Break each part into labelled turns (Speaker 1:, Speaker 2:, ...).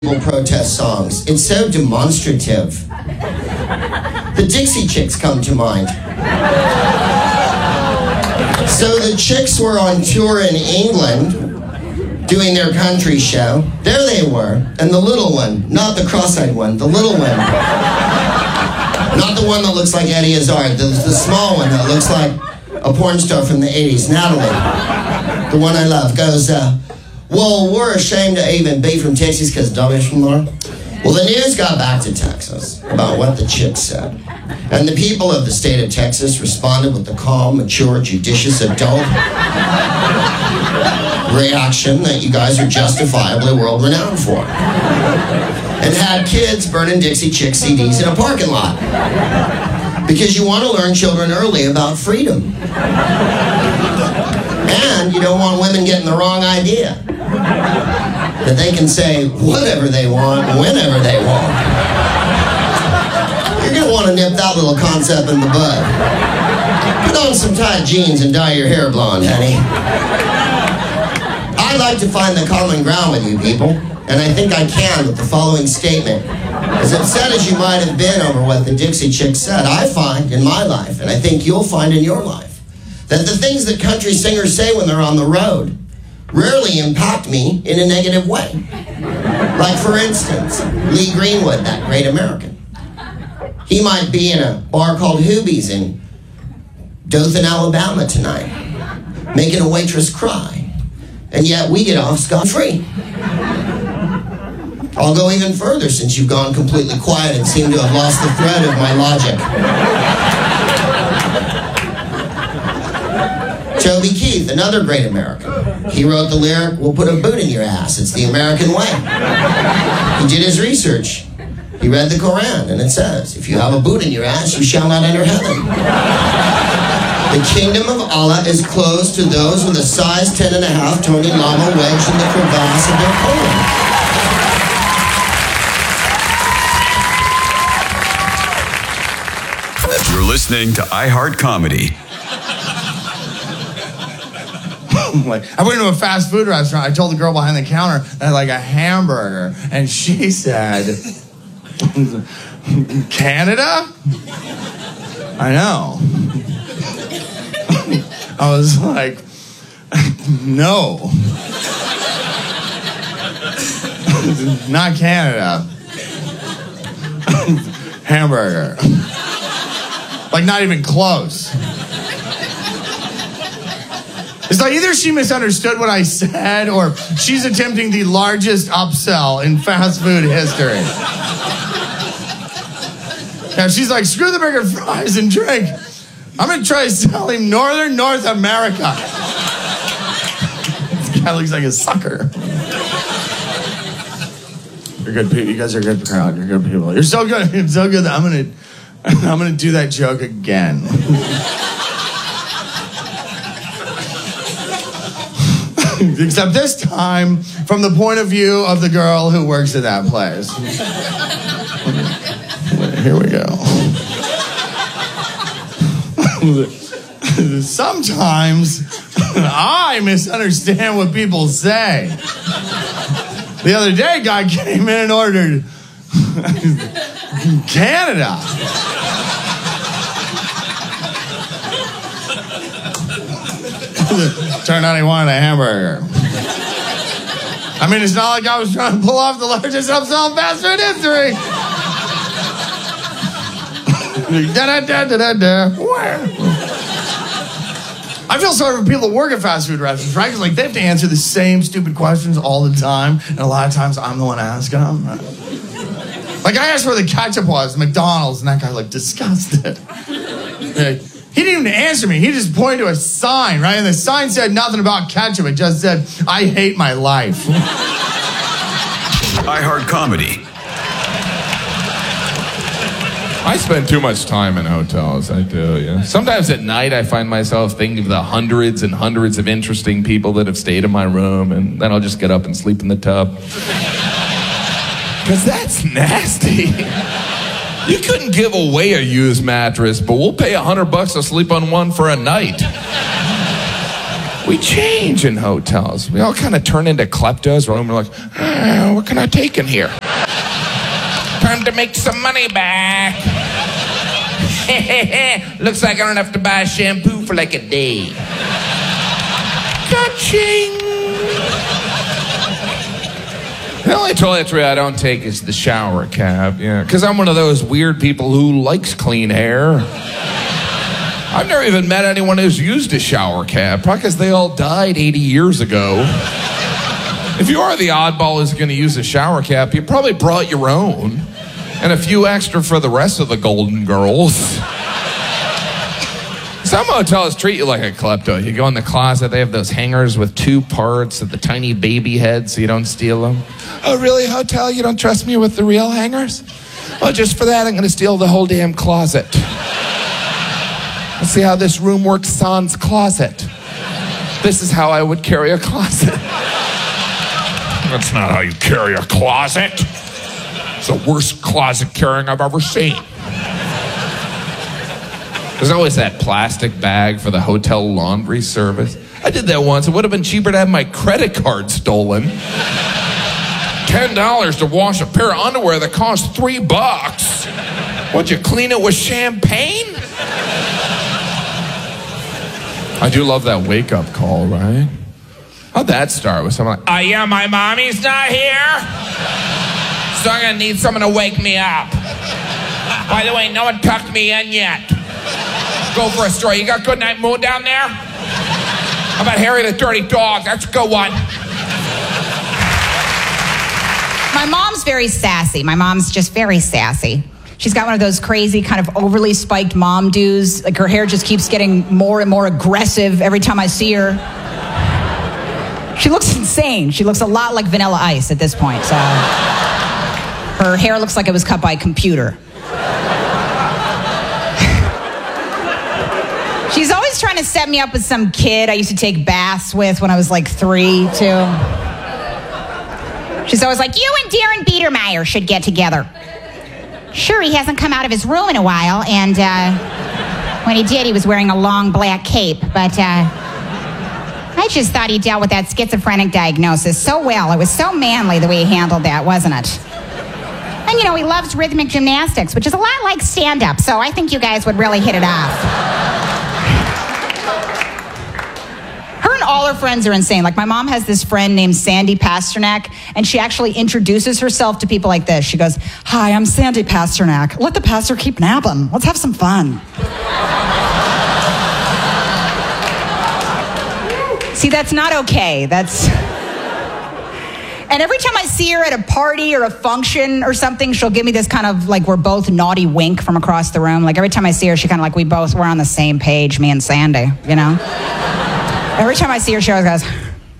Speaker 1: protest songs. It's so demonstrative. The Dixie Chicks come to mind. So the Chicks were on tour in England doing their country show. There they were. And the little one, not the cross-eyed one, the little one. Not the one that looks like Eddie Izzard, the small one that looks like a porn star from the 80s, Natalie. The one I love goes, well, we're ashamed to even be from Texas because dummies from there. Well, the news got back to Texas about what the Chicks said. And the people of the state of Texas responded with the calm, mature, judicious, adult reaction that you guys are justifiably world-renowned for. And had kids burning Dixie Chick CDs in a parking lot. Because you want to learn children early about freedom. And you don't want women getting the wrong idea. That they can say whatever they want, whenever they want. You're going to want to nip that little concept in the bud. Put on some tight jeans and dye your hair blonde, honey. I'd like to find the common ground with you people, and I think I can with the following statement. As upset as you might have been over what the Dixie Chicks said, I find in my life, and I think you'll find in your life, that the things that country singers say when they're on the road rarely impact me in a negative way. Like, for instance, Lee Greenwood, that great American. He might be in a bar called Hoobies in Dothan, Alabama tonight, making a waitress cry, and yet we get off scot-free. I'll go even further since you've gone completely quiet and seem to have lost the thread of my logic. Toby Keith, another great American. He wrote the lyric, "We'll put a boot in your ass. It's the American way." He did his research. He read the Quran, and it says, if you have a boot in your ass, you shall not enter heaven. The kingdom of Allah is closed to those with a size 10.5 Tony Lama wedged in the crevasse of their colon.
Speaker 2: You're listening to iHeart Comedy.
Speaker 3: Like, I went into a fast food restaurant. I told the girl behind the counter that I had like a hamburger, and she said, "Canada?" I know. I was like, no. Not Canada. Hamburger. Like, not even close. It's like either she misunderstood what I said or she's attempting the largest upsell in fast food history. Now she's like, screw the burger, fries, and drink. I'm going to try selling Northern North America. This guy looks like a sucker. You're good people. You guys are a good crowd. You're good people. You're so good. You're so good that I'm gonna do that joke again. Except this time from the point of view of the girl who works at that place. Here we go. Sometimes I misunderstand what people say. The other day, a guy came in and ordered Canada. Turned out he wanted a hamburger. I mean, it's not like I was trying to pull off the largest upsell in fast food history. I feel sorry for people that work at fast food restaurants, right? Because like they have to answer the same stupid questions all the time, and a lot of times I'm the one asking them. Like I asked where the ketchup was, McDonald's, and that guy like disgusted. He didn't even answer me. He just pointed to a sign, right? And the sign said nothing about ketchup. It just said, "I hate my life."
Speaker 2: iHeart Comedy.
Speaker 4: I spend too much time in hotels, I do, yeah. Sometimes at night I find myself thinking of the hundreds and hundreds of interesting people that have stayed in my room, and then I'll just get up and sleep in the tub. Because that's nasty. You couldn't give away a used mattress, but we'll pay $100 to sleep on one for a night. We change in hotels. We all kind of turn into kleptos. We're like, what can I take in here? Time to make some money back. Looks like I don't have to buy shampoo for like a day. Ka-ching. The only toilet I don't take is the shower cab, because I'm one of those weird people who likes clean hair. I've never even met anyone who's used a shower cab, probably because they all died 80 years ago. If you are the oddball who's going to use a shower cap, you probably brought your own, and a few extra for the rest of the Golden Girls. Some hotels treat you like a klepto. You go in the closet, they have those hangers with 2 parts of the tiny baby head so you don't steal them. Oh, really, hotel? You don't trust me with the real hangers? Well, just for that, I'm going to steal the whole damn closet. Let's see how this room works sans closet. This is how I would carry a closet. That's not how you carry a closet. It's the worst closet carrying I've ever seen. There's always that plastic bag for the hotel laundry service. I did that once. It would have been cheaper to have my credit card stolen. $10 to wash a pair of underwear that cost $3. Would you clean it with champagne? I do love that wake-up call, right? How'd that start with someone like, yeah, my mommy's not here, so I'm gonna need someone to wake me up. By the way, no one tucked me in yet. Go for a story. You got Goodnight Moon down there? How about Harry the Dirty Dog? That's a good one.
Speaker 5: My mom's very sassy. My mom's just very sassy. She's got one of those crazy kind of overly spiked mom do's. Like her hair just keeps getting more and more aggressive every time I see her. She looks insane. She looks a lot like Vanilla Ice at this point. So her hair looks like it was cut by a computer. She's always trying to set me up with some kid I used to take baths with when I was like 3, too. She's always like, you and Darren Biedermeier should get together. Sure, he hasn't come out of his room in a while, and when he did, he was wearing a long black cape, but I just thought he dealt with that schizophrenic diagnosis so well. It was so manly the way he handled that, wasn't it? And, he loves rhythmic gymnastics, which is a lot like stand-up, so I think you guys would really hit it off. Her and all her friends are insane. Like, my mom has this friend named Sandy Pasternak, and she actually introduces herself to people like this. She goes, hi, I'm Sandy Pasternak. Let the pastor keep napping. Let's have some fun. See, that's not okay. And every time I see her at a party or a function or something, she'll give me this kind of like we're both naughty wink from across the room. Like every time I see her, she kind of like we're on the same page, me and Sandy, Every time I see her, she always goes,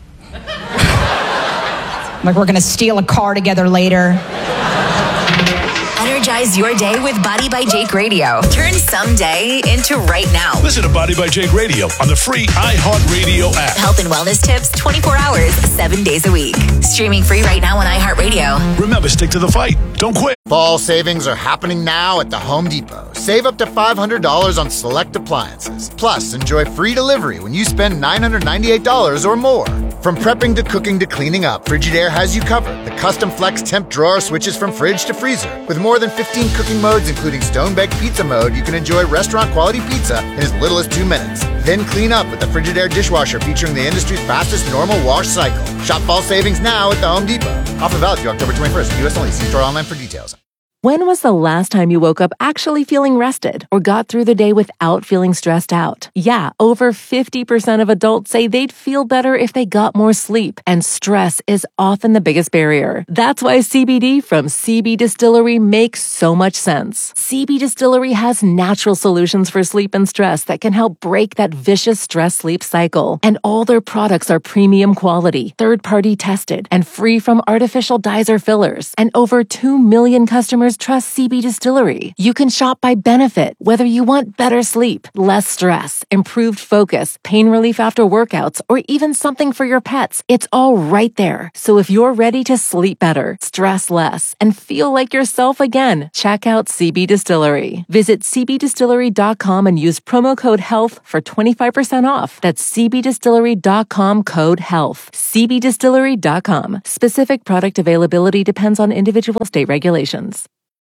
Speaker 5: like we're going to steal a car together later.
Speaker 6: Energize your day with Body by Jake Radio. Turn someday into right now.
Speaker 7: Listen to Body by Jake Radio on the free iHeartRadio app.
Speaker 6: Health and wellness tips 24 hours, 7 days a week. Streaming free right now on iHeartRadio.
Speaker 7: Remember, stick to the fight. Don't quit.
Speaker 8: Fall savings are happening now at the Home Depot. Save up to $500 on select appliances. Plus, enjoy free delivery when you spend $998 or more. From prepping to cooking to cleaning up, Frigidaire has you covered. The custom flex temp drawer switches from fridge to freezer. With more than 15 cooking modes, including stone-baked pizza mode, you can enjoy restaurant-quality pizza in as little as 2 minutes. Then clean up with the Frigidaire dishwasher featuring the industry's fastest normal wash cycle. Shop fall savings now at the Home Depot. Offer valid through October 21st. U.S. only. See store online for details.
Speaker 9: When was the last time you woke up actually feeling rested or got through the day without feeling stressed out? Yeah, over 50% of adults say they'd feel better if they got more sleep, and stress is often the biggest barrier. That's why CBD from CB Distillery makes so much sense. CB Distillery has natural solutions for sleep and stress that can help break that vicious stress-sleep cycle. And all their products are premium quality, third-party tested, and free from artificial dyes or fillers. And over 2 million customers customers trust CB Distillery. You can shop by benefit, whether you want better sleep, less stress, improved focus, pain relief after workouts, or even something for your pets. It's all right there. So if you're ready to sleep better, stress less, and feel like yourself again, check out CB Distillery. Visit cbdistillery.com and use promo code HEALTH for 25% off. That's cbdistillery.com code HEALTH. cbdistillery.com. Specific product availability depends on individual state regulations.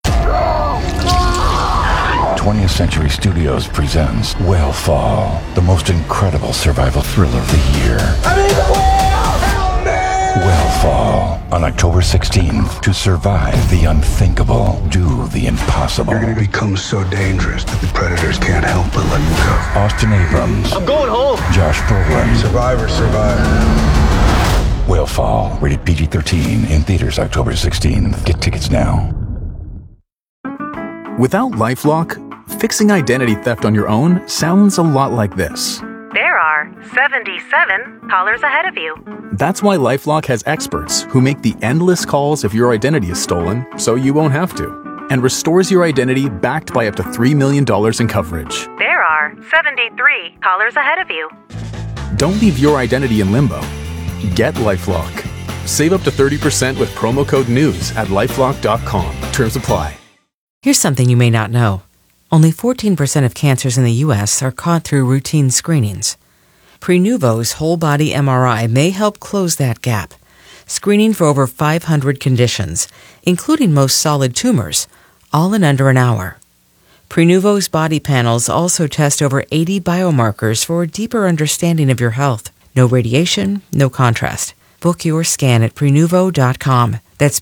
Speaker 10: 20th Century Studios presents Whalefall, the most incredible survival thriller of the year. I need the whale! Help me! Whalefall, on October 16th. To survive the unthinkable, do the impossible.
Speaker 11: You're going to become so dangerous that the predators can't help but let you go.
Speaker 10: Austin Abrams.
Speaker 11: I'm going home.
Speaker 10: Josh Brolin.
Speaker 11: Survivor, survive.
Speaker 10: Whalefall, rated PG-13, in theaters October 16th. Get tickets now.
Speaker 12: Without LifeLock, fixing identity theft on your own sounds a lot like this.
Speaker 13: There are 77 callers ahead of you.
Speaker 12: That's why LifeLock has experts who make the endless calls if your identity is stolen, so you won't have to, and restores your identity backed by up to $3 million in coverage.
Speaker 13: There are 73 callers ahead of you.
Speaker 12: Don't leave your identity in limbo. Get LifeLock. Save up to 30% with promo code NEWS at LifeLock.com. Terms apply.
Speaker 14: Here's something you may not know. Only 14% of cancers in the U.S. are caught through routine screenings. Prenuvo's whole-body MRI may help close that gap, screening for over 500 conditions, including most solid tumors, all in under an hour. Prenuvo's body panels also test over 80 biomarkers for a deeper understanding of your health. No radiation, no contrast. Book your scan at Prenuvo.com. That's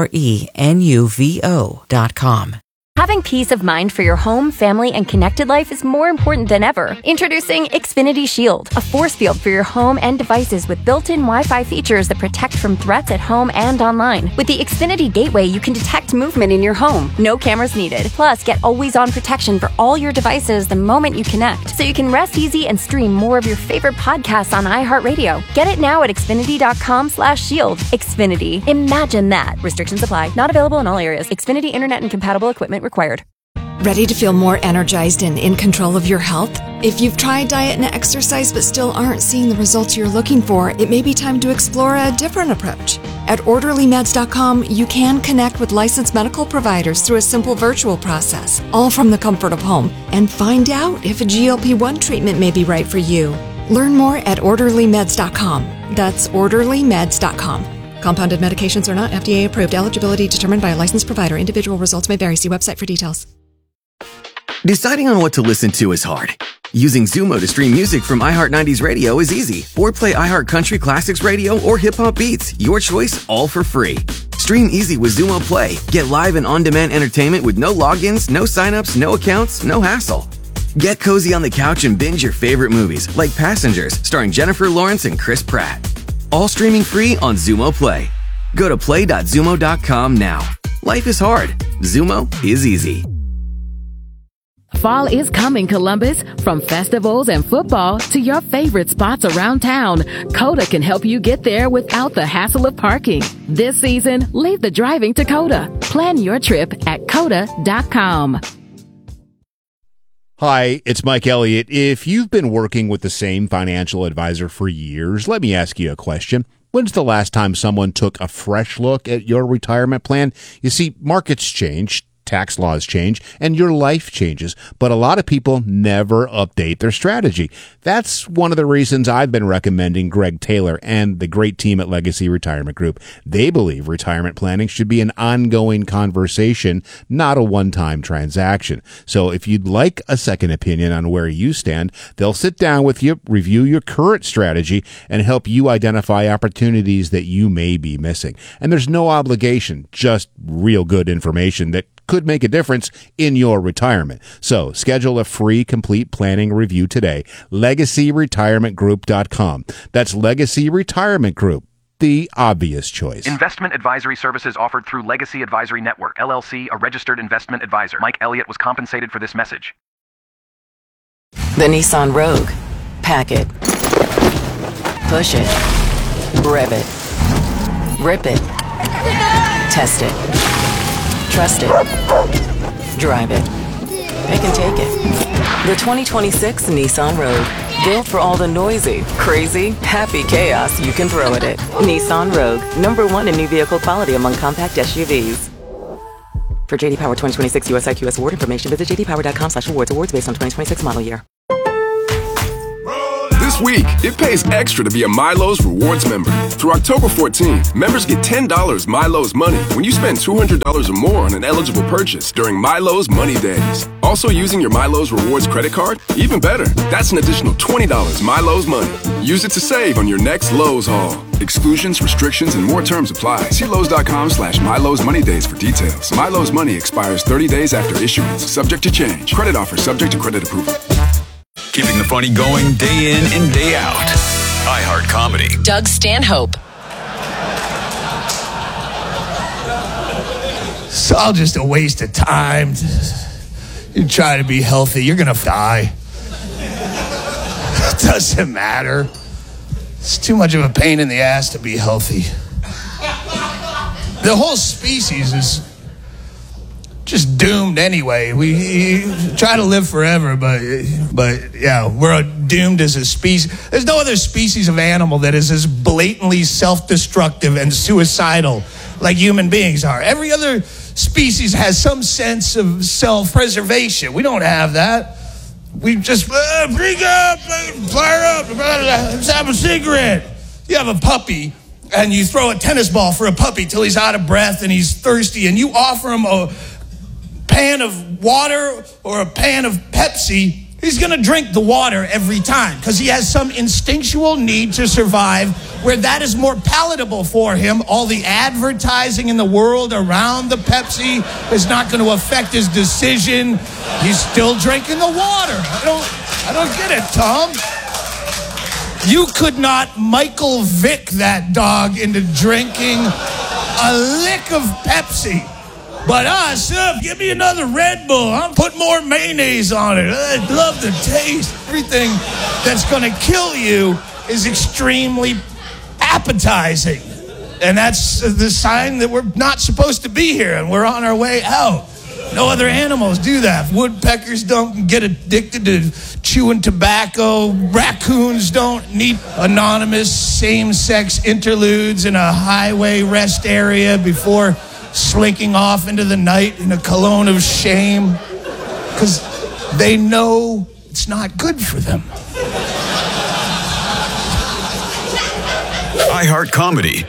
Speaker 14: Prenuvo.com.
Speaker 15: Having peace of mind for your home, family, and connected life is more important than ever. Introducing Xfinity Shield, a force field for your home and devices with built-in Wi-Fi features that protect from threats at home and online. With the Xfinity Gateway, you can detect movement in your home. No cameras needed. Plus, get always-on protection for all your devices the moment you connect, so you can rest easy and stream more of your favorite podcasts on iHeartRadio. Get it now at Xfinity.com/shield. Xfinity. Imagine that. Restrictions apply. Not available in all areas. Xfinity Internet and compatible equipment required.
Speaker 16: Ready to feel more energized and in control of your health? If you've tried diet and exercise but still aren't seeing the results you're looking for, it may be time to explore a different approach. At OrderlyMeds.com, you can connect with licensed medical providers through a simple virtual process, all from the comfort of home, and find out if a GLP-1 treatment may be right for you. Learn more at OrderlyMeds.com. That's OrderlyMeds.com. Compounded medications are not FDA approved. Eligibility determined by a licensed provider. Individual results may vary. See website for details.
Speaker 17: Deciding on what to listen to is hard. Using Zumo to stream music from iHeart 90s Radio is easy. Or play iHeart Country Classics Radio or Hip Hop Beats. Your choice, all for free. Stream easy with Zumo Play. Get live and on-demand entertainment with no logins, no signups, no accounts, no hassle. Get cozy on the couch and binge your favorite movies, like Passengers, starring Jennifer Lawrence and Chris Pratt. All streaming free on Zumo Play. Go to play.zumo.com now. Life is hard. Zumo is easy.
Speaker 18: Fall is coming, Columbus. From festivals and football to your favorite spots around town, Coda can help you get there without the hassle of parking. This season, leave the driving to Coda. Plan your trip at Coda.com.
Speaker 19: Hi, it's Mike Elliott. If you've been working with the same financial advisor for years, let me ask you a question. When's the last time someone took a fresh look at your retirement plan? You see, markets change, tax laws change, and your life changes, but a lot of people never update their strategy. That's one of the reasons I've been recommending Greg Taylor and the great team at Legacy Retirement Group. They believe retirement planning should be an ongoing conversation, not a one-time transaction. So if you'd like a second opinion on where you stand, they'll sit down with you, review your current strategy, and help you identify opportunities that you may be missing. And there's no obligation, just real good information that could make a difference in your retirement. So schedule a free complete planning review today. LegacyRetirementGroup.com. That's Legacy Retirement Group, the obvious choice.
Speaker 20: Investment advisory services offered through Legacy Advisory Network, LLC, a registered investment advisor. Mike Elliott was compensated for this message.
Speaker 21: The Nissan Rogue. Pack it. Push it. Rev it. Rip it. Test it. Trust it. Drive it. It can take it. The 2026 Nissan Rogue. Built for all the noisy, crazy, happy chaos you can throw at it. Nissan Rogue. #1 in new vehicle quality among compact SUVs. For JD Power 2026 US IQS award information, visit jdpower.com/awards. Awards based on 2026 model year.
Speaker 1: This week, it pays extra to be a Milo's Rewards member. Through October 14, members get $10 Milo's Money when you spend $200 or more on an eligible purchase during Milo's Money Days. Also using your Milo's Rewards credit card? Even better, that's an additional $20 Milo's Money. Use it to save on your next Lowe's haul. Exclusions, restrictions, and more terms apply. See Lowe's.com/Milo's Money Days for details. Milo's Money expires 30 days after issuance, subject to change. Credit offer subject to credit approval.
Speaker 2: Keeping the funny going day in and day out. iHeart Comedy.
Speaker 21: Doug Stanhope.
Speaker 3: It's all just a waste of time. You try to be healthy, you're gonna die. It doesn't matter. It's too much of a pain in the ass to be healthy. The whole species is just doomed anyway. We try to live forever, but yeah, we're doomed as a species. There's no other species of animal that is as blatantly self-destructive and suicidal like human beings are. Every other species has some sense of self-preservation. We don't have that. We just bring up, fire up, let's have a cigarette. You have a puppy, and you throw a tennis ball for a puppy till he's out of breath and he's thirsty, and you offer him a pan of water or a pan of Pepsi, he's going to drink the water every time because he has some instinctual need to survive where that is more palatable for him. All the advertising in the world around the Pepsi is not going to affect his decision. He's still drinking the water. I don't get it, Tom. You could not Michael Vick that dog into drinking a lick of Pepsi. But us, give me another Red Bull. I'll put more mayonnaise on it. I love the taste. Everything that's going to kill you is extremely appetizing. And that's the sign that we're not supposed to be here and we're on our way out. No other animals do that. Woodpeckers don't get addicted to chewing tobacco. Raccoons don't need anonymous same-sex interludes in a highway rest area before slinking off into the night in a cologne of shame because they know it's not good for them.
Speaker 2: iHeart Comedy.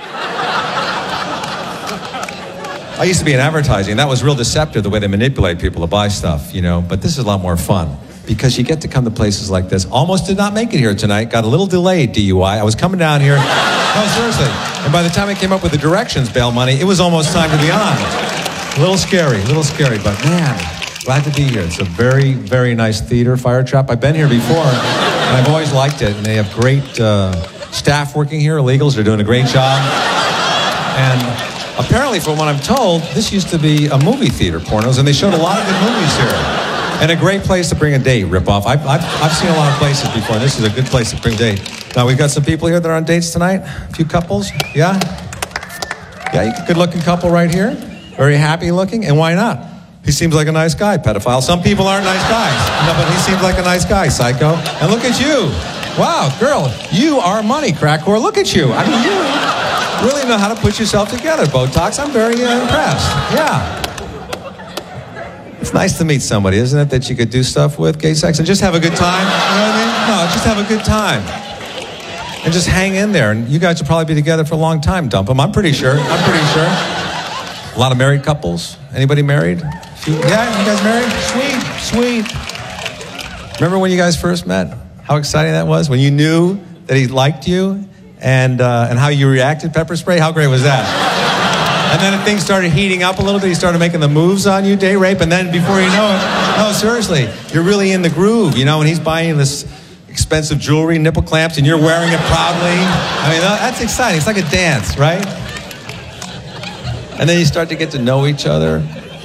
Speaker 22: I used to be in advertising. That was real deceptive, the way they manipulate people to buy stuff, you know. But this is a lot more fun because you get to come to places like this. Almost did not make it here tonight. Got a little delayed, DUI. I was coming down here. No, seriously. And by the time I came up with the directions, bail money, it was almost time to be on. A little scary, but man, glad to be here. It's a very, very nice theater, Fire Trap. I've been here before, and I've always liked it. And they have great staff working here. Illegals are doing a great job. And apparently, from what I'm told, this used to be a movie theater, Pornos, and they showed a lot of good movies here. And a great place to bring a date, Ripoff. I've seen a lot of places before, and this is a good place to bring a date. Now, we've got some people here that are on dates tonight. A few couples. Yeah? Yeah, good-looking couple right here. Very happy looking, and why not? He seems like a nice guy, pedophile. Some people aren't nice guys. No, but he seems like a nice guy, psycho. And look at you. Wow, girl, you are money, crack whore. Look at you. I mean, you really know how to put yourself together, Botox. I'm very impressed. Yeah. It's nice to meet somebody, isn't it, that you could do stuff with, gay sex, and just have a good time? You know what I mean? No, just have a good time. And just hang in there. And you guys will probably be together for a long time, Dump 'em. I'm pretty sure. A lot of married couples. Anybody married? Yeah, you guys married? Sweet. Remember when you guys first met? How exciting that was? When you knew that he liked you and how you reacted, pepper spray? How great was that? And then things started heating up a little bit. He started making the moves on you, date rape, and then before you know it, no, seriously, you're really in the groove, you know, and he's buying this expensive jewelry, nipple clamps, and you're wearing it proudly. I mean, that's exciting. It's like a dance, right? And then you start to get to know each other.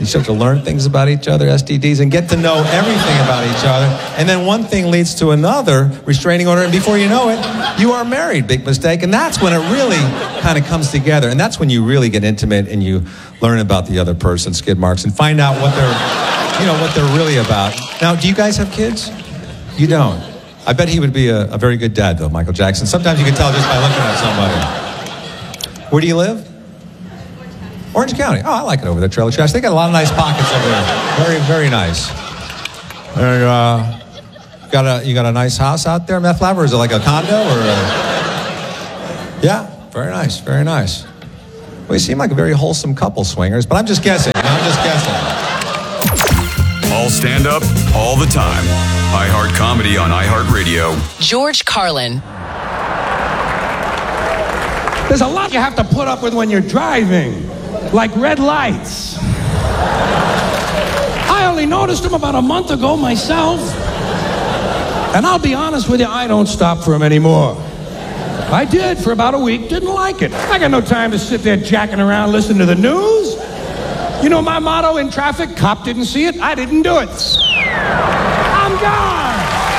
Speaker 22: You start to learn things about each other, STDs, and get to know everything about each other. And then one thing leads to another, restraining order, and before you know it, you are married. Big mistake. And that's when it really kind of comes together. And that's when you really get intimate and you learn about the other person, skid marks, and find out what they're really about. Now, do you guys have kids? You don't. I bet he would be a very good dad, though, Michael Jackson. Sometimes you can tell just by looking at somebody. Where do you live? Orange County. Oh, I like it over there, Trailer Trash. They got a lot of nice pockets over there. Very, very nice. And, you got a nice house out there, Meth Lab, or is it like a condo or Yeah, very nice, very nice. Well, you seem like a very wholesome couple, swingers, but I'm just guessing.
Speaker 2: All stand up, all the time. iHeart Comedy on iHeartRadio.
Speaker 4: George Carlin.
Speaker 5: There's a lot you have to put up with when you're driving, like red lights. I only noticed them about a month ago myself. And I'll be honest with you, I don't stop for them anymore. I did for about a week, didn't like it. I got no time to sit there jacking around listening to the news. You know my motto in traffic? Cop didn't see it, I didn't do it. I'm gone.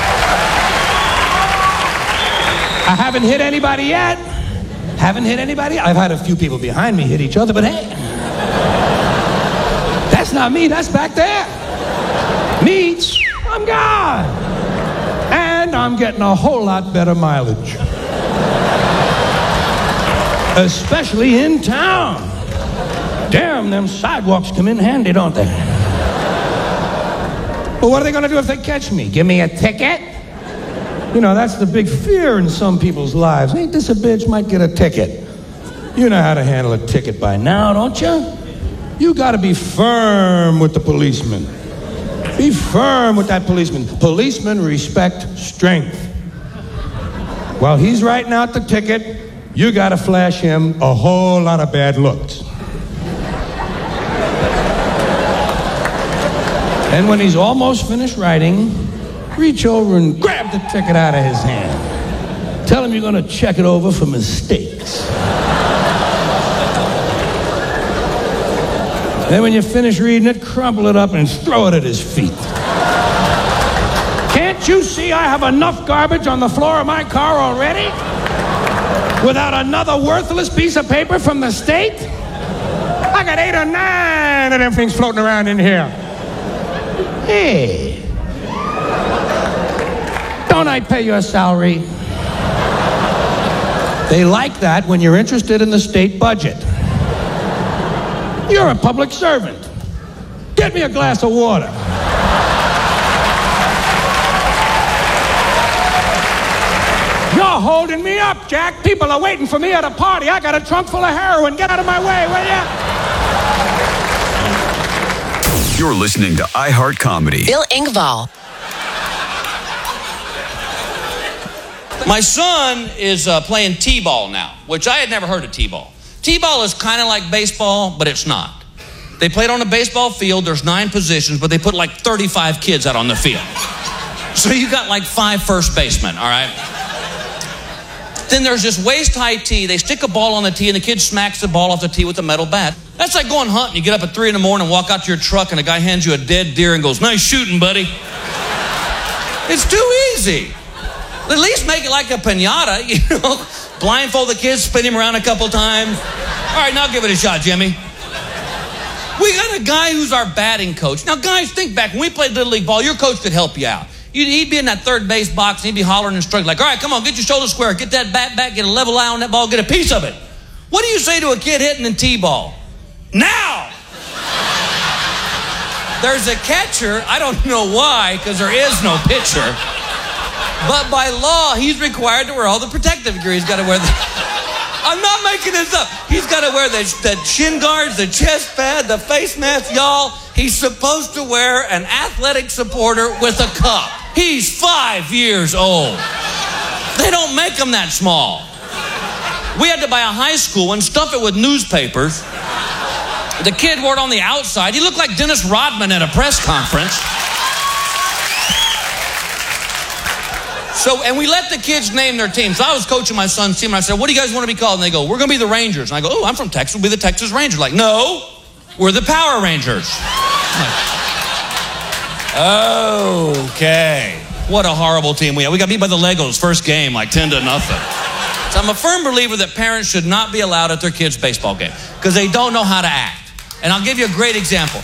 Speaker 5: I haven't hit anybody yet. I've had a few people behind me hit each other, but hey, that's not me, that's back there. Me, I'm gone. And I'm getting a whole lot better mileage. Especially in town. Damn, them sidewalks come in handy, don't they? Well, what are they going to do if they catch me? Give me a ticket? You know, that's the big fear in some people's lives. Ain't this a bitch? Might get a ticket. You know how to handle a ticket by now, don't you? You got to be firm with the policeman. Be firm with that policeman. Policemen respect strength. While he's writing out the ticket, you got to flash him a whole lot of bad looks. And when he's almost finished writing, reach over and grab the ticket out of his hand. Tell him you're going to check it over for mistakes. Then when you finish reading it, crumple it up and throw it at his feet. Can't you see I have enough garbage on the floor of my car already? Without another worthless piece of paper from the state? I got 8 or 9 of them things floating around in here. Hey. Don't I pay you a salary? They like that when you're interested in the state budget. You're a public servant. Get me a glass of water. You're holding me up, Jack. People are waiting for me at a party. I got a trunk full of heroin. Get out of my way, will ya?
Speaker 2: You're listening to iHeart Comedy.
Speaker 4: Bill Engvall.
Speaker 23: My son is playing T-ball now, which I had never heard of T-ball. T-ball is kind of like baseball, but it's not. They played on a baseball field. There's 9 positions, but they put like 35 kids out on the field. So you got like 5 first basemen, all right? Then there's this waist-high tee. They stick a ball on the tee, and the kid smacks the ball off the tee with a metal bat. That's like going hunting. You get up at 3 in the morning and walk out to your truck, and a guy hands you a dead deer and goes, "Nice shooting, buddy." It's too easy. At least make it like a piñata, you know. Blindfold the kids, spin him around a couple times. All right, now give it a shot, Jimmy. We got a guy who's our batting coach. Now, guys, think back. When we played Little League ball, your coach could help you out. He'd be in that third base box, and he'd be hollering and struggling like, "All right, come on, get your shoulder square. Get that bat back. Get a level eye on that ball. Get a piece of it." What do you say to a kid hitting a T-ball? Now! There's a catcher. I don't know why, because there is no pitcher. But by law, he's required to wear all the protective gear. He's got to wear the... I'm not making this up. He's got to wear the shin guards, the chest pad, the face mask, y'all. He's supposed to wear an athletic supporter with a cup. He's 5 years old. They don't make them that small. We had to buy a high school and stuff it with newspapers. The kid wore it on the outside. He looked like Dennis Rodman at a press conference. So, and we let the kids name their team. So I was coaching my son's team, and I said, "What do you guys want to be called?" And they go, "We're going to be the Rangers." And I go, "Oh, I'm from Texas. We'll be the Texas Rangers." Like, "No, We're the Power Rangers. Okay. What a horrible team we have. We got beat by the Legos first game, like 10-0. So I'm a firm believer that parents should not be allowed at their kids' baseball game because they don't know how to act. And I'll give you a great example.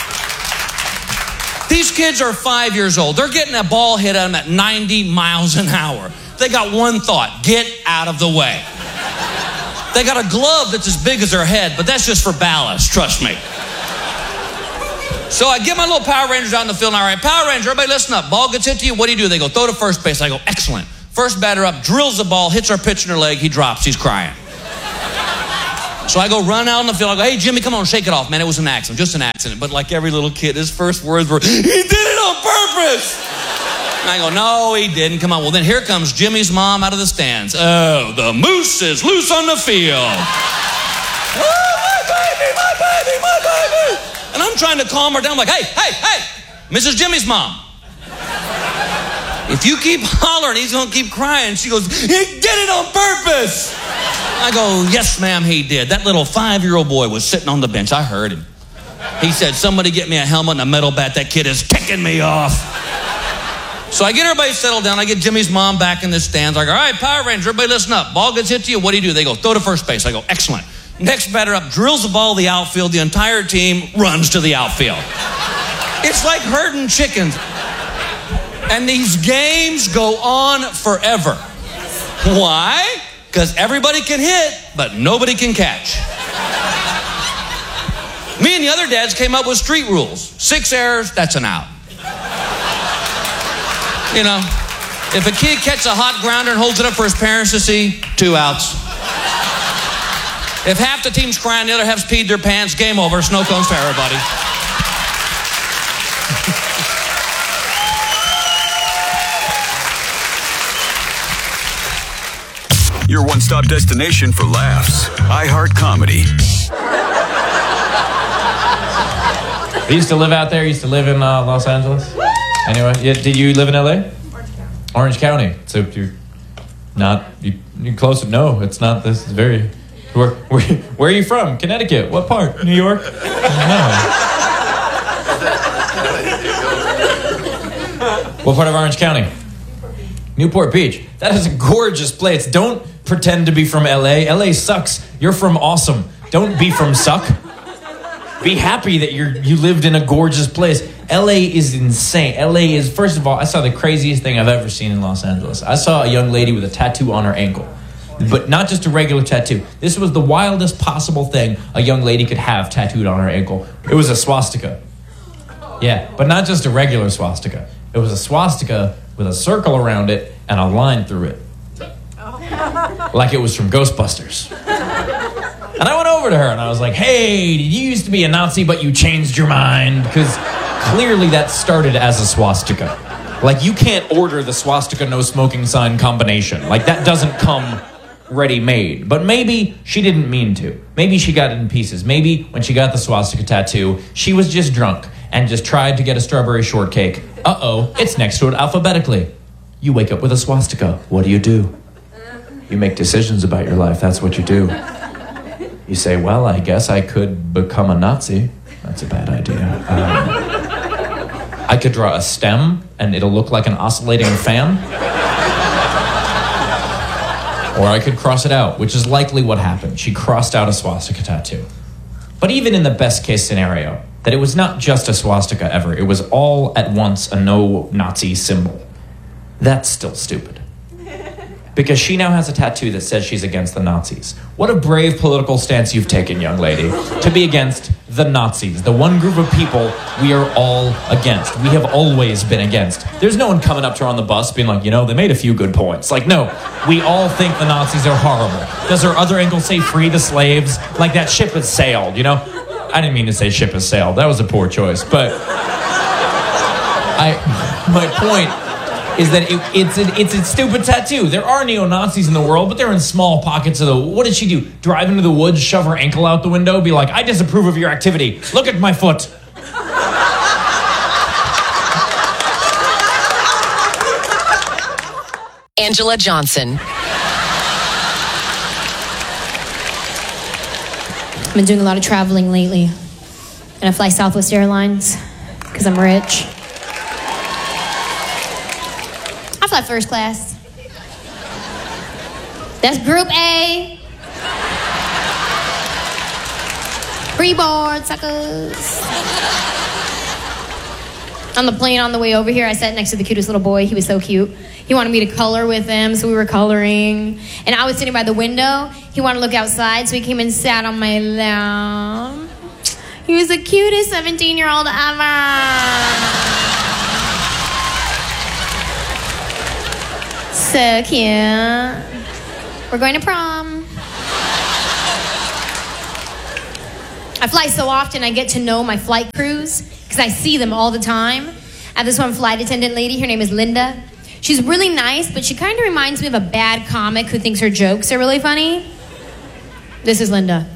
Speaker 23: These kids are 5 years old. They're getting a ball hit at them at 90 miles an hour. They got one thought: get out of the way. They got a glove that's as big as their head, but that's just for ballast, trust me. So I get my little Power Rangers out in the field, and all right, Power Ranger, everybody listen up. Ball gets hit to you, what do? They go, throw to first base. I go, excellent. First batter up, drills the ball, hits our pitcher in the leg, he drops, he's crying. So I go run out in the field, I go, hey, Jimmy, come on, shake it off, man, it was an accident, just an accident. But like every little kid, his first words were, he did it on purpose. And I go, no, he didn't. Come on. Well, then here comes Jimmy's mom out of the stands. Oh, the moose is loose on the field. Oh, my baby, my baby, my baby. And I'm trying to calm her down. I'm like, hey, Mrs. Jimmy's mom. If you keep hollering, he's going to keep crying. She goes, he did it on purpose. I go, yes, ma'am, he did. That little 5-year-old boy was sitting on the bench. I heard him. He said, somebody get me a helmet and a metal bat. That kid is kicking me off. So I get everybody settled down. I get Jimmy's mom back in the stands. I go, all right, Power Ranger, everybody listen up. Ball gets hit to you, what do? They go, throw to first base. I go, excellent. Next batter up, drills the ball to the outfield. The entire team runs to the outfield. It's like herding chickens. And these games go on forever. Why? Because everybody can hit, but nobody can catch. Me and the other dads came up with street rules. 6 errors, that's an out. You know, if a kid catches a hot grounder and holds it up for his parents to see, 2 outs. If half the team's crying, the other half's peed their pants, game over, snow cones for everybody.
Speaker 2: Your one-stop destination for laughs. iHeart Comedy.
Speaker 6: I used to live out there. Used to live in Los Angeles. Anyway, did you live in LA? Orange County. So you're not you're close. No, it's not. This is very. Where are you from? Connecticut. What part? New York? No. What part of Orange County? Newport Beach. That is a gorgeous place. Don't pretend to be from LA. LA sucks. You're from awesome. Don't be from suck. Be happy that you lived in a gorgeous place. LA is insane. LA is, first of all, I saw the craziest thing I've ever seen in Los Angeles. I saw a young lady with a tattoo on her ankle. But not just a regular tattoo. This was the wildest possible thing a young lady could have tattooed on her ankle. It was a swastika. Yeah, but not just a regular swastika. It was a swastika with a circle around it and a line through it. Like it was from Ghostbusters. And I went over to her and I was like, hey, you used to be a Nazi, but you changed your mind? Because clearly that started as a swastika. Like, you can't order the swastika no smoking sign combination. Like, that doesn't come ready-made. But maybe she didn't mean to. Maybe she got it in pieces. Maybe when she got the swastika tattoo, she was just drunk and just tried to get a strawberry shortcake. Uh-oh, it's next to it alphabetically. You wake up with a swastika. What do? You make decisions about your life. That's what you do. You say, well, I guess I could become a Nazi. That's a bad idea. I could draw a stem, and it'll look like an oscillating fan. Or I could cross it out, which is likely what happened. She crossed out a swastika tattoo. But even in the best case scenario, that it was not just a swastika ever, it was all at once a no-Nazi symbol. That's still stupid. Because she now has a tattoo that says she's against the Nazis. What a brave political stance you've taken, young lady, to be against the Nazis, the one group of people we are all against. We have always been against. There's no one coming up to her on the bus being like, they made a few good points. Like, no, we all think the Nazis are horrible. Does her other ankle say free the slaves? Like, that ship has sailed, I didn't mean to say ship has sailed. That was a poor choice. But my point is that it's a stupid tattoo. There are neo-Nazis in the world, but they're in small pockets of the... What did she do? Drive into the woods, shove her ankle out the window, be like, I disapprove of your activity. Look at my foot.
Speaker 4: Angela Johnson.
Speaker 7: I've been doing a lot of traveling lately. And I fly Southwest Airlines because I'm rich. I fly first class. That's Group A. Pre-board, suckers. On the plane on the way over here, I sat next to the cutest little boy. He was so cute. He wanted me to color with him, so we were coloring. And I was sitting by the window. He wanted to look outside, so he came and sat on my lap. He was the cutest 17-year-old ever. So cute. We're going to prom. I fly so often, I get to know my flight crews because I see them all the time. I have this one flight attendant lady. Her name is Linda. She's really nice, but she kind of reminds me of a bad comic who thinks her jokes are really funny. This is Linda.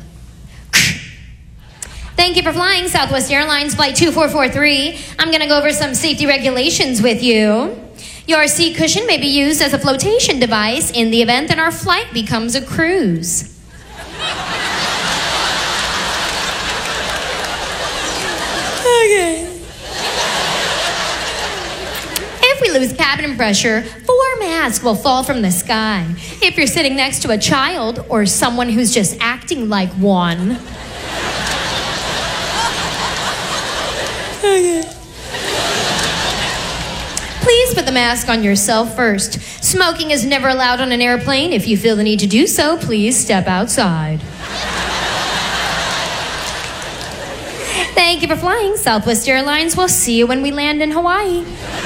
Speaker 7: Thank you for flying Southwest Airlines Flight 2443. I'm going to go over some safety regulations with you. Your seat cushion may be used as a flotation device in the event that our flight becomes a cruise. Okay. If we lose cabin pressure, 4 masks will fall from the sky. If you're sitting next to a child or someone who's just acting like one. Okay. Please put the mask on yourself first. Smoking is never allowed on an airplane. If you feel the need to do so, please step outside. Thank you for flying Southwest Airlines. We'll see you when we land in Hawaii.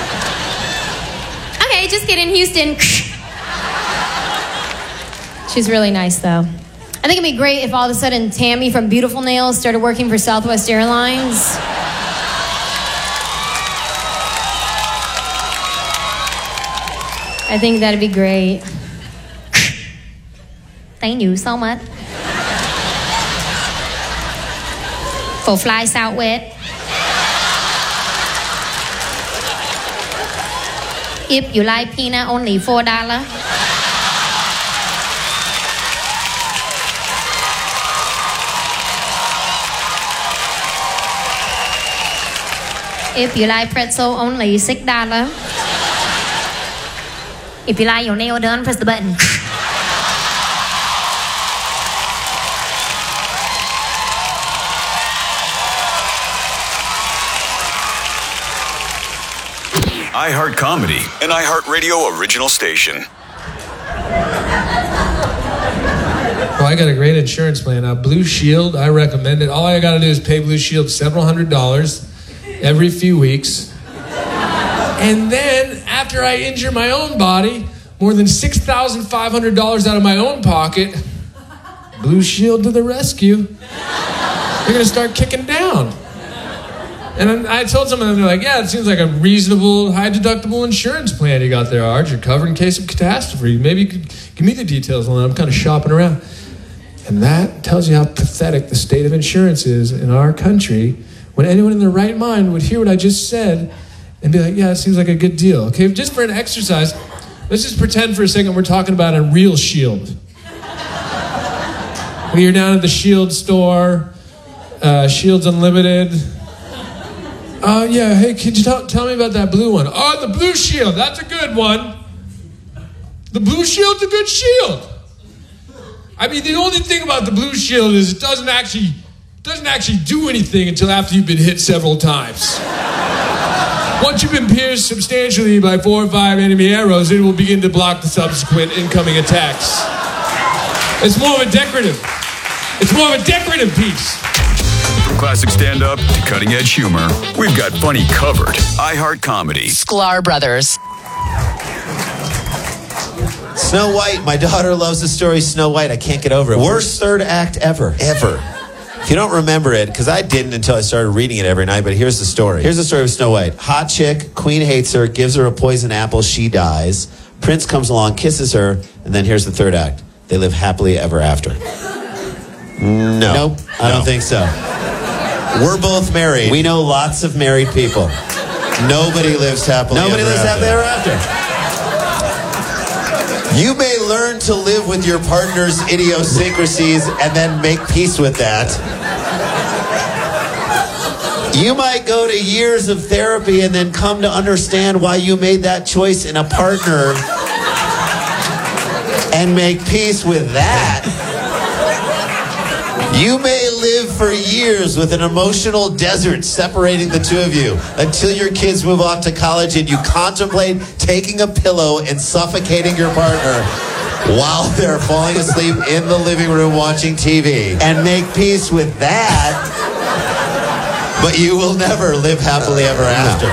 Speaker 7: Okay, just kidding, Houston. She's really nice, though. I think it'd be great if all of a sudden Tammy from Beautiful Nails started working for Southwest Airlines. I think that'd be great. Thank you so much for fly Southwest. If you like peanut, only $4. If you like pretzel, only $6. If you like your nail done, press the button.
Speaker 2: iHeart Comedy, an iHeartRadio original station.
Speaker 8: Well, I got a great insurance plan. Blue Shield, I recommend it. All I got to do is pay Blue Shield several $100s every few weeks. And then, after I injure my own body, more than $6,500 out of my own pocket, Blue Shield to the rescue. They're going to start kicking down. And I told some of them, they're like, yeah, it seems like a reasonable, high-deductible insurance plan you got there, Arch. You're covered in case of catastrophe. Maybe you could give me the details on that. I'm kind of shopping around. And that tells you how pathetic the state of insurance is in our country when anyone in their right mind would hear what I just said and be like, yeah, it seems like a good deal. Okay, just for an exercise, let's just pretend for a second we're talking about a real Shield. When you're down at the Shield store, Shield's Unlimited. Yeah, hey, could you tell me about that blue one? Oh, the Blue Shield, that's a good one. The Blue Shield's a good shield. I mean, the only thing about the Blue Shield is it doesn't actually do anything until after you've been hit several times. Once you've been pierced substantially by 4 or 5 enemy arrows, it will begin to block the subsequent incoming attacks. It's more of a decorative piece.
Speaker 2: From classic stand-up to cutting-edge humor, we've got funny covered. iHeart Comedy.
Speaker 4: Sklar Brothers.
Speaker 9: Snow White. My daughter loves the story Snow White. I can't get over it. Worst third act ever. If you don't remember it, because I didn't until I started reading it every night, but here's the story. Here's the story of Snow White. Hot chick, queen hates her, gives her a poison apple, she dies. Prince comes along, kisses her, and then here's the third act. They live happily ever after. Nope. I don't think so. We're both married. We know lots of married people. Nobody lives happily ever after. You may learn to live with your partner's idiosyncrasies and then make peace with that. You might go to years of therapy and then come to understand why you made that choice in a partner and make peace with that. You may live for years with an emotional desert separating the two of you until your kids move off to college and you contemplate taking a pillow and suffocating your partner while they're falling asleep in the living room watching TV and make peace with that, but you will never live happily ever after.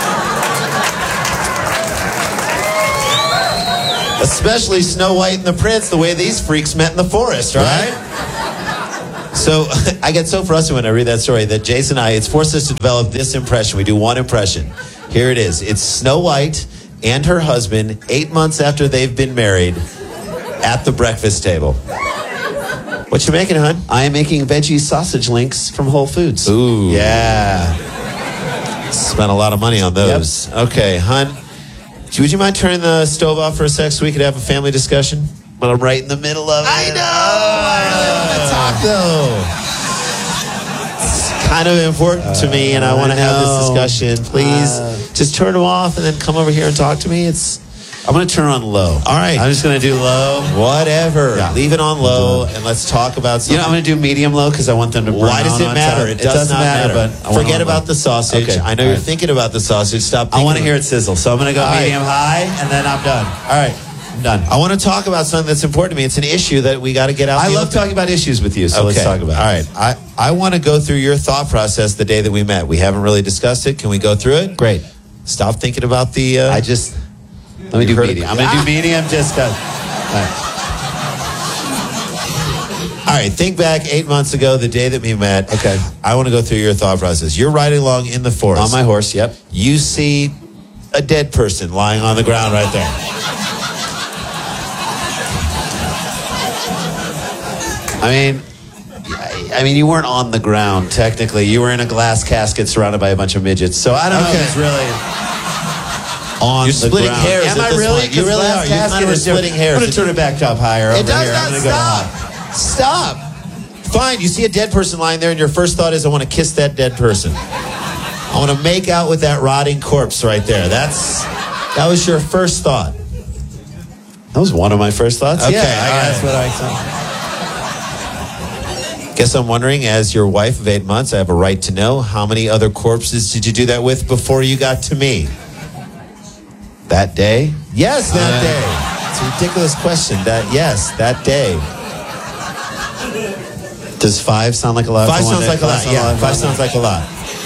Speaker 9: Especially Snow White and the Prince, the way these freaks met in the forest, right? So I get so frustrated when I read that story that Jason and I, it's forced us to develop this impression. We do one impression. Here it is. It's Snow White and her husband 8 months after they've been married at the breakfast table. What you making, hon? I am making veggie sausage links from Whole Foods. Ooh. Yeah. Spent a lot of money on those. Yep. Okay, hon. Would you mind turning the stove off for a sec so we could have a family discussion? But I'm right in the middle of it. I know! I really want to talk, though. It's kind of important to me, and I want to have this discussion. Please, just turn them off and then come over here and talk to me. I'm going to turn on low. All right. I'm just going to do low. Whatever. Yeah. Leave it on low, and let's talk about something. I'm going to do medium low because I want them to burn. Why does it matter? It doesn't matter. But forget about the sausage. Okay. I know you're thinking about the sausage. Stop thinking. I want to hear it sizzle, so I'm going to go medium high, and then I'm done. All right. I'm done. I want to talk about something that's important to me. It's an issue that we got to get out. I love talking about issues with you, so let's talk about it. All right. I want to go through your thought process the day that we met. We haven't really discussed it. Can we go through it? Great. Stop thinking about the... Let me do medium. I'm going to do medium just because... All right, think back 8 months ago, the day that we met. Okay. I want to go through your thought process. You're riding along in the forest. On my horse, yep. You see a dead person lying on the ground right there. I mean, you weren't on the ground, technically. You were in a glass casket surrounded by a bunch of midgets. So I don't know if it's really on the ground. You're splitting hairs. Am I really? You really are. You're kind of splitting hairs. I'm going to turn it back up higher. It does not stop. Stop. Fine. You see a dead person lying there, and your first thought is, I want to kiss that dead person. I want to make out with that rotting corpse right there. That was your first thought. That was one of my first thoughts. Okay, that's what I thought. Guess I'm wondering, as your wife of 8 months, I have a right to know, how many other corpses did you do that with before you got to me? That day? Yes, that day. It's a ridiculous question. Yes, that day. Does 5 sound like a lot? 5 sounds like a lot. Yeah, 5 sounds like a lot.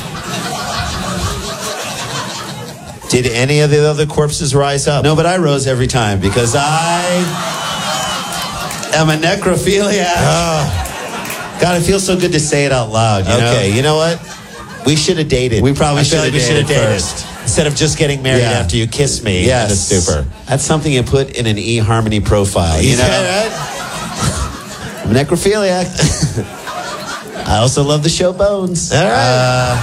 Speaker 9: Did any of the other corpses rise up? No, but I rose every time because I am a necrophiliac. God, it feels so good to say it out loud. You know what? We should have dated. We probably should have dated first. Instead of just getting married after you kiss me in a stupor. That's something you put in an eHarmony profile. You know? Right? I'm a necrophiliac. I also love the show Bones. All right.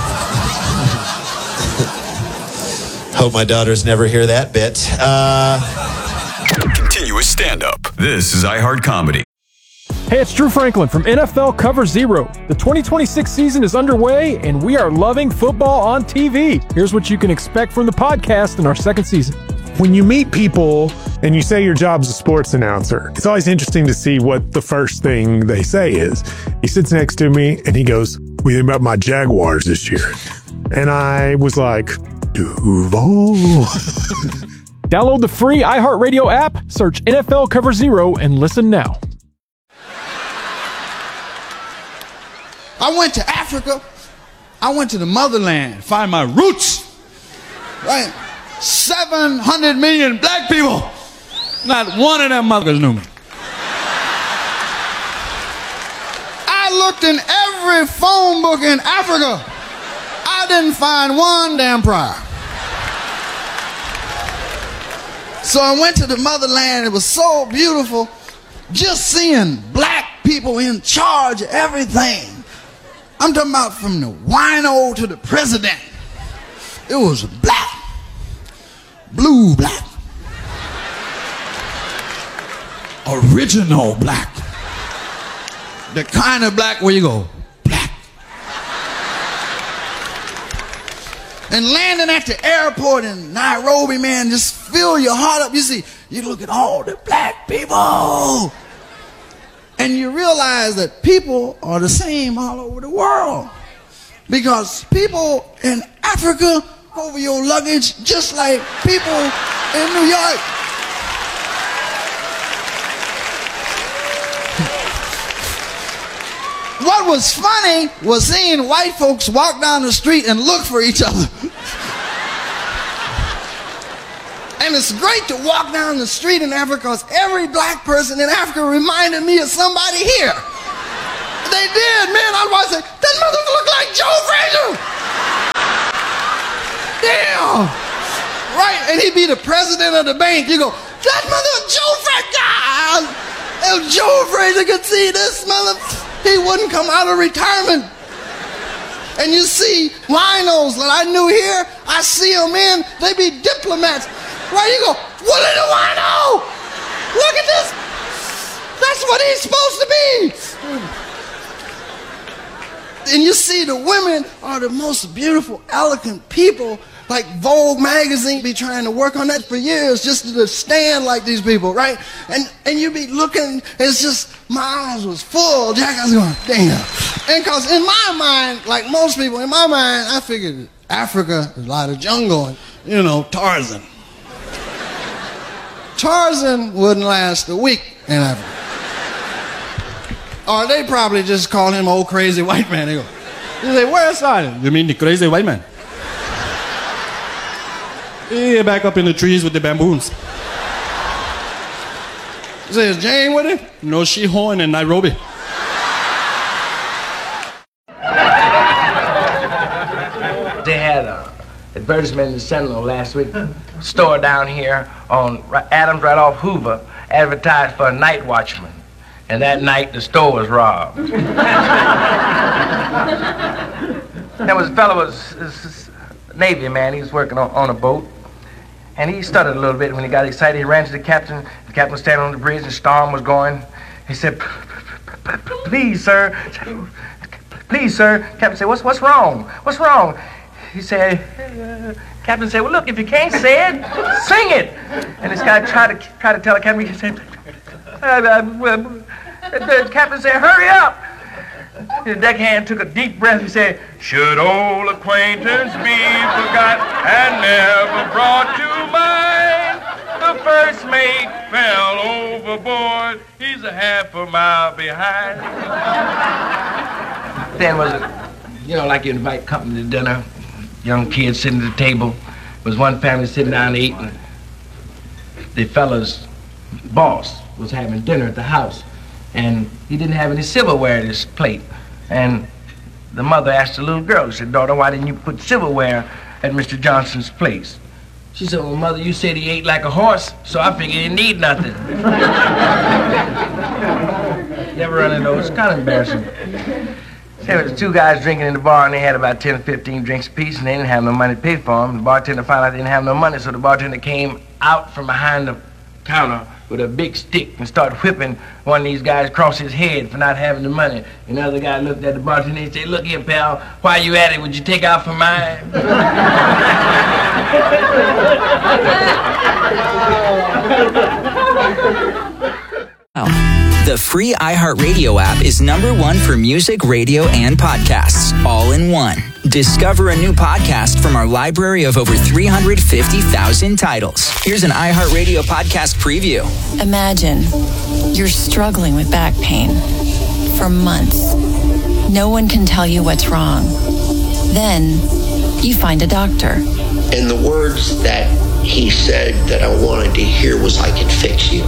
Speaker 9: Hope my daughters never hear that bit.
Speaker 2: Continuous stand-up. This is iHeart Comedy.
Speaker 10: Hey, it's Drew Franklin from NFL Cover Zero. The 2026 season is underway, and we are loving football on TV. Here's what you can expect from the podcast in our second season.
Speaker 11: When you meet people and you say your job's a sports announcer, it's always interesting to see what the first thing they say is. He sits next to me and he goes, "What do you think about my Jaguars this year?" And I was like, Duval.
Speaker 10: Download the free iHeartRadio app, search NFL Cover Zero, and listen now.
Speaker 13: I went to Africa. I went to the motherland, find my roots. Right? 700 million black people. Not one of them mothers knew me. I looked in every phone book in Africa. I didn't find one damn prior. So I went to the motherland. It was so beautiful. Just seeing black people in charge of everything. I'm talking about from the wino to the president. It was black. Blue black. Original black. The kind of black where you go, black. And landing at the airport in Nairobi, man, just fill your heart up. You see, you look at all the black people. And you realize that people are the same all over the world. Because people in Africa over your luggage just like people in New York. What was funny was seeing white folks walk down the street and look for each other. And it's great to walk down the street in Africa because every black person in Africa reminded me of somebody here. They did, man. I was like, that motherfucker look like Joe Frazier. Damn. Right, and he'd be the president of the bank. You go, that mother Joe Frazier. If Joe Frazier could see this mother, he wouldn't come out of retirement. And you see winos that I knew here, I see them in, they be diplomats. Right, you go, Willie the Wino! Look at this! That's what he's supposed to be! And you see the women are the most beautiful, elegant people. Like Vogue magazine be trying to work on that for years just to stand like these people, right? And you be looking, it's just, my eyes was full. Jack, I was going, damn. And because in my mind, like most people, in my mind, I figured Africa is a lot of jungle and, you know, Tarzan. Tarzan wouldn't last a week in Africa. Or they probably just call him old crazy white man. They go, you say, where's Tarzan? You mean the crazy white man? Yeah, back up in the trees with the bamboos. You say, is Jane with him? No, she horn in Nairobi.
Speaker 5: They had an advertisement in the Sentinel last week. Store down here on Adams right off Hoover advertised for a night watchman. And that night the store was robbed. There was a fellow, was a Navy man, he was working on a boat. And he stuttered a little bit when he got excited. He ran to the captain. The captain was standing on the bridge and the storm was going. He said, please, sir. Please, sir. Captain said, what's wrong? What's wrong? He said, Captain said, well, look, if you can't say it, sing it. And this guy tried to tell the captain, he said, the captain said, hurry up. The deckhand took a deep breath and said, should old acquaintance be forgot and never brought to mind? The first mate fell overboard. He's a half a mile behind. Then was it, you know, like you invite company to dinner, young kids sitting at the table. There was one family sitting down eating. The fella's boss was having dinner at the house, and he didn't have any silverware in his plate. And the mother asked the little girl, she said, daughter, why didn't you put silverware at Mr. Johnson's place? She said, well, mother, you said he ate like a horse, so I figured he didn't need nothing. Never run into those. It's kind of embarrassing. There was two guys drinking in the bar, and they had about 10 or 15 drinks apiece, and they didn't have no money to pay for them. The bartender found out they didn't have no money, so the bartender came out from behind the counter with a big stick and started whipping one of these guys across his head for not having the money. And the other guy looked at the bartender and said, look here, pal, while you at it, would you take out for mine?
Speaker 12: The free iHeartRadio app is #1 for music, radio, and podcasts, all in one. Discover a new podcast from our library of over 350,000 titles. Here's an iHeartRadio podcast preview.
Speaker 14: Imagine you're struggling with back pain for months. No one can tell you what's wrong. Then you find a doctor.
Speaker 15: And the words that he said that I wanted to hear was, I can fix you.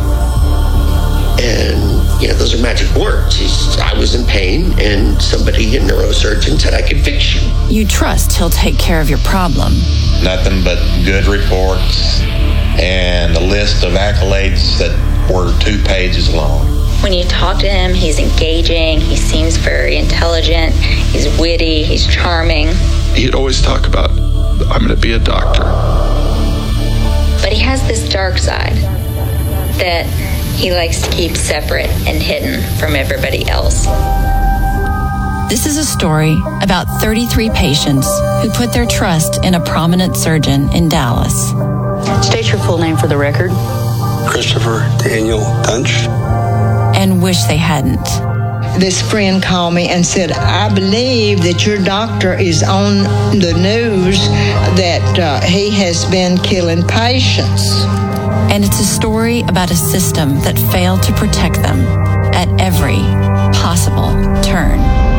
Speaker 15: And, you know, those are magic words. I was in pain, and somebody, a neurosurgeon, said I could fix you.
Speaker 14: You trust he'll take care of your problem.
Speaker 24: Nothing but good reports and a list of accolades that were 2 pages long.
Speaker 25: When you talk to him, he's engaging, he seems very intelligent, he's witty, he's charming.
Speaker 26: He'd always talk about, I'm going to be a doctor.
Speaker 25: But he has this dark side that he likes to keep separate and hidden from everybody else.
Speaker 14: This is a story about 33 patients who put their trust in a prominent surgeon in Dallas.
Speaker 1: State your full name for the record.
Speaker 16: Christopher Daniel Dunch.
Speaker 14: And wish they hadn't.
Speaker 17: This friend called me and said, I believe that your doctor is on the news that he has been killing patients.
Speaker 14: And it's a story about a system that failed to protect them at every possible turn.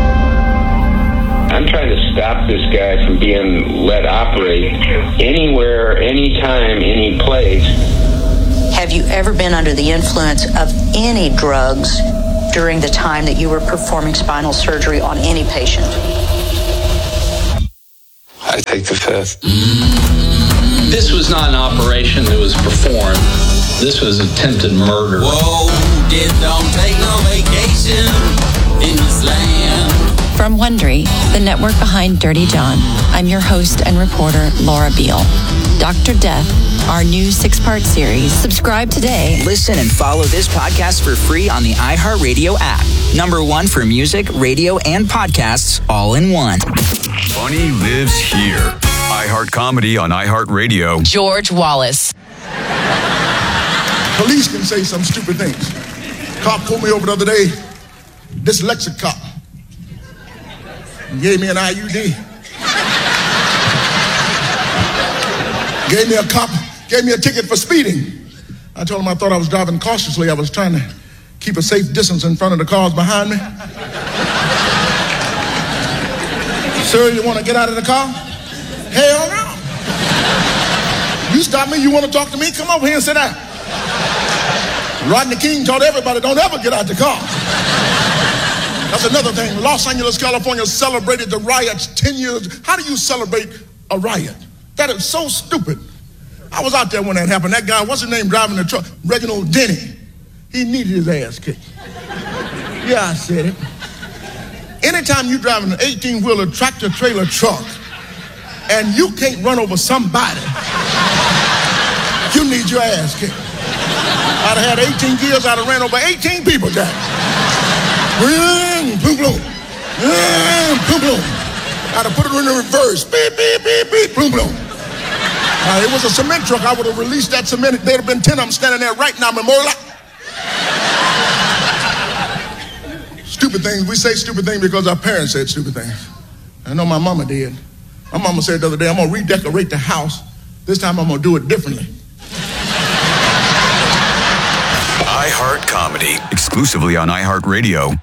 Speaker 18: I'm trying to stop this guy from being let operate anywhere, anytime, any place.
Speaker 1: Have you ever been under the influence of any drugs during the time that you were performing spinal surgery on any patient?
Speaker 16: I take the fifth.
Speaker 19: This was not an operation that was performed. This was attempted murder.
Speaker 20: Whoa, this don't take no vacation in this land.
Speaker 14: From Wondery, the network behind Dirty John, I'm your host and reporter, Laura Beale. Dr. Death, our new 6-part series. Subscribe today.
Speaker 12: Listen and follow this podcast for free on the iHeartRadio app. #1 for music, radio, and podcasts all in one.
Speaker 2: Funny lives here. iHeart Comedy on iHeartRadio.
Speaker 4: George Wallace.
Speaker 27: Police can say some stupid things. Cop pulled me over the other day, dyslexic cop. Gave me an IUD. Gave me a ticket for speeding. I told him I thought I was driving cautiously. I was trying to keep a safe distance in front of the cars behind me. Sir, you want to get out of the car? Hell no. You stop me, you want to talk to me? Come over here and sit down. Rodney King taught everybody, don't ever get out the car. That's another thing. Los Angeles, California celebrated the riots 10 years. How do you celebrate a riot? That is so stupid. I was out there when that happened. That guy, what's his name, driving the truck? Reginald Denny. He needed his ass kicked. Yeah, I said it. Anytime you're driving an 18-wheeler tractor-trailer truck and you can't run over somebody, you need your ass kicked. I'd have had 18 gears, I'd have ran over 18 people down. Boom, boom. Boom, boom. I'd have put it in the reverse. Beep, beep, beep, beep, boom, boom. It was a cement truck. I would have released that cement. There'd have been 10 of them standing there right now. Memorial. Stupid things. We say stupid things because our parents said stupid things. I know my mama did. My mama said the other day, I'm going to redecorate the house. This time I'm going to do it differently.
Speaker 2: iHeart Comedy, exclusively on iHeartRadio.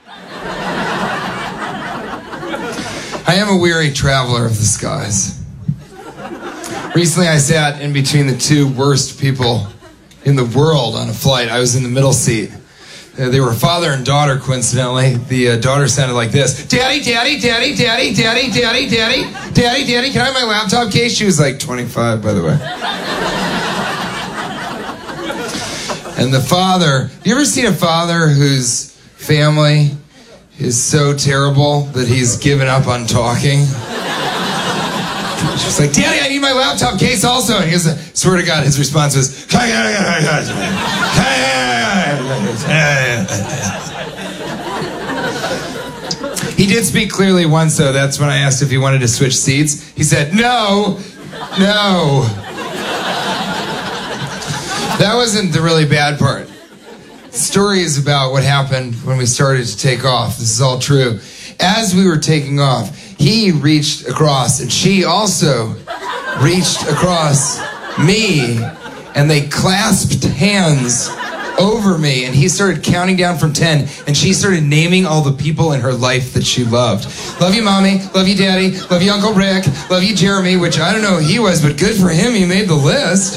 Speaker 28: I am a weary traveler of the skies. Recently, I sat in between the two worst people in the world on a flight. I was in the middle seat. They were father and daughter, coincidentally. The daughter sounded like this. Daddy, daddy, daddy, daddy, daddy, daddy, daddy, daddy, daddy, can I have my laptop case? She was like 25, by the way. And the father, you ever seen a father whose family is so terrible that he's given up on talking? She's like, Daddy, I need my laptop case also. And he goes, swear to God, his response was, he did speak clearly once, though. That's when I asked if he wanted to switch seats. He said, no. That wasn't the really bad part. The story is about what happened when we started to take off. This is all true. As we were taking off, he reached across, and she also reached across me, and they clasped hands over me, and he started counting down from 10, and she started naming all the people in her life that she loved. Love you, Mommy. Love you, Daddy. Love you, Uncle Rick. Love you, Jeremy, which I don't know who he was, but good for him. He made the list.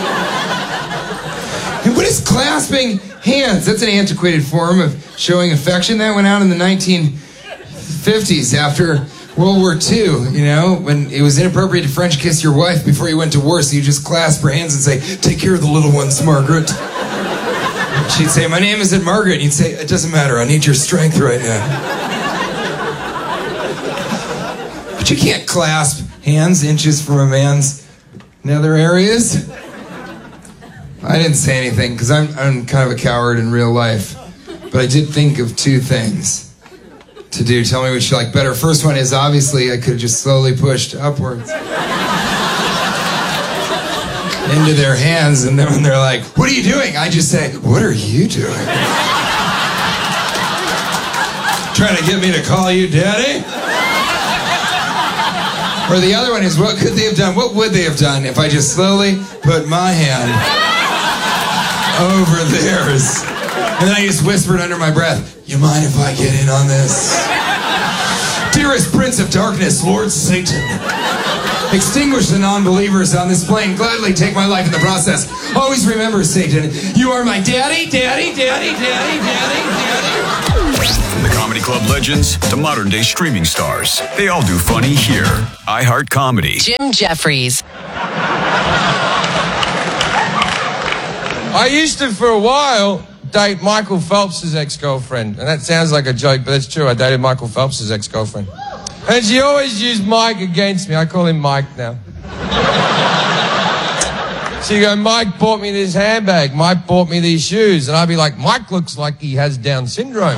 Speaker 28: And what is clasping hands? That's an antiquated form of showing affection that went out in the 1950s after World War II, you know, when it was inappropriate to French kiss your wife before you went to war, so you just clasp her hands and say, take care of the little ones, Margaret. She'd say, my name isn't Margaret. And you'd say, it doesn't matter, I need your strength right now. But you can't clasp hands inches from a man's nether areas. I didn't say anything because I'm kind of a coward in real life. But I did think of two things. to do. Tell me what you like better. First one is, obviously, I could have just slowly pushed upwards into their hands, and then when they're like, what are you doing? I just say, what are you doing? Trying to get me to call you daddy? Or the other one is, what could they have done? What would they have done if I just slowly put my hand over theirs? And then I just whispered under my breath, you mind if I get in on this? Dearest Prince of Darkness, Lord Satan, extinguish the non-believers on this plane. Gladly take my life in the process. Always remember, Satan, you are my daddy, daddy, daddy, daddy, daddy, daddy.
Speaker 2: From the Comedy Club legends to modern-day streaming stars, they all do funny here. iHeart Comedy.
Speaker 4: Jim Jeffries.
Speaker 3: I used to, for a while, date Michael Phelps' ex-girlfriend. And that sounds like a joke, but it's true. I dated Michael Phelps' ex-girlfriend. And she always used Mike against me. I call him Mike now. She'd go, Mike bought me this handbag. Mike bought me these shoes. And I'd be like, Mike looks like he has Down syndrome.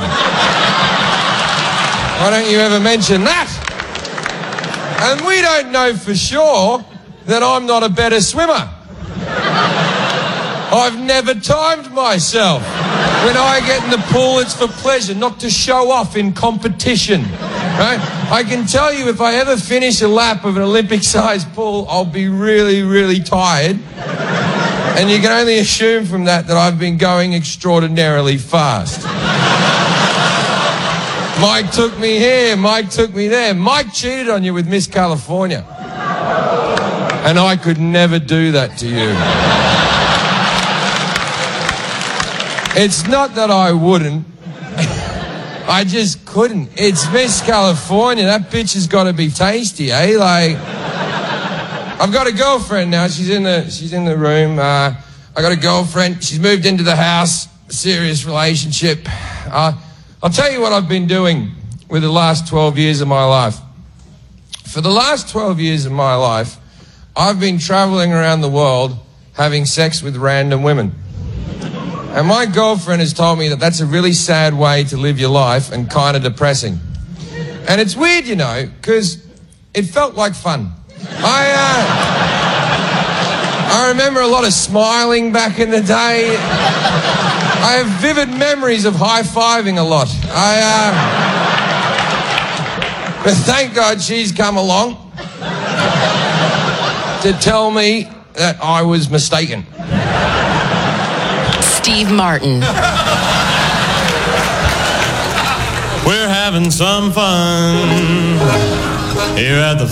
Speaker 3: Why don't you ever mention that? And we don't know for sure that I'm not a better swimmer. I've never timed myself. When I get in the pool, it's for pleasure, not to show off in competition. Right? I can tell you if I ever finish a lap of an Olympic-sized pool, I'll be really, really tired. And you can only assume from that I've been going extraordinarily fast. Mike took me here, Mike took me there. Mike cheated on you with Miss California. And I could never do that to you. It's not that I wouldn't. I just couldn't. It's Miss California. That bitch has got to be tasty, eh? Like, I've got a girlfriend now. She's in the room. I got a girlfriend. She's moved into the house. Serious relationship. I'll tell you what I've been doing with the last 12 years of my life. For the last 12 years of my life, I've been traveling around the world having sex with random women. And my girlfriend has told me that that's a really sad way to live your life and kind of depressing. And it's weird, you know, because it felt like fun. I remember a lot of smiling back in the day. I have vivid memories of high-fiving a lot. But thank God she's come along to tell me that I was mistaken.
Speaker 4: Steve Martin.
Speaker 6: We're having some fun here at the